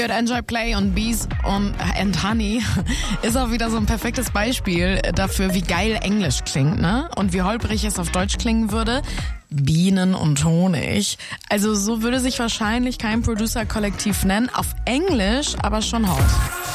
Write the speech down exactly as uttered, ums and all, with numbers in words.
Enjoy Play und Bees und and Honey ist auch wieder so ein perfektes Beispiel dafür, wie geil Englisch klingt, ne? Und wie holprig es auf Deutsch klingen würde. Bienen und Honig. Also so würde sich wahrscheinlich kein Producer-Kollektiv nennen, auf Englisch aber schon Haus.